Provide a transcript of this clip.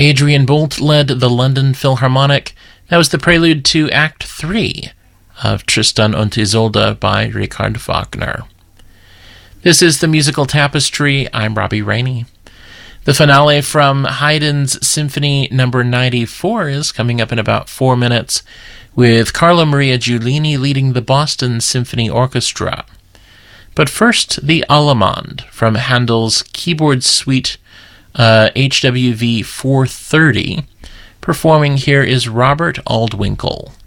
Adrian Bolt led the London Philharmonic. That was the prelude to Act 3 of Tristan und Isolde by Richard Wagner. This is the Musical Tapestry. I'm Robbie Rainey. The finale from Haydn's Symphony No. 94 is coming up in about 4 minutes, with Carlo Maria Giulini leading the Boston Symphony Orchestra. But first, the Allemande from Handel's Keyboard Suite HWV 430. Performing here is Robert Aldwinkle.